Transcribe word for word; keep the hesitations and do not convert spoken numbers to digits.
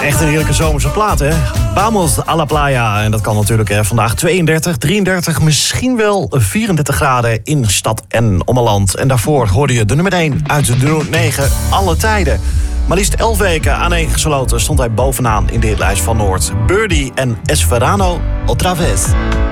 echt een heerlijke zomerse plaat, hè? Vamos a la playa. En dat kan natuurlijk hè. Vandaag tweeëndertig, drieëndertig, misschien wel vierendertig graden in stad en ommeland. En daarvoor hoorde je de nummer één uit de negen alle tijden. Maar liefst elf weken aan één gesloten stond hij bovenaan in de hitlijst van Noord. Birdie en Esperano otra vez.